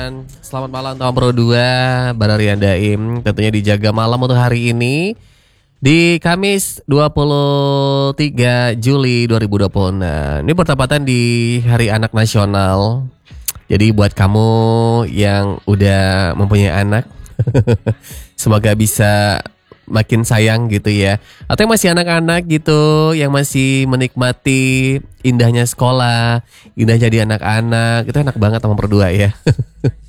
Dan selamat malam tahun Pro 2 Bara Rian Daim. Tentunya dijaga malam untuk hari ini di Kamis 23 Juli 2026. Ini bertepatan di Hari Anak Nasional. Jadi buat kamu yang udah mempunyai anak semoga bisa makin sayang gitu ya. Atau yang masih anak-anak gitu, yang masih menikmati indahnya sekolah, indah jadi anak-anak, itu enak banget sama berdua ya.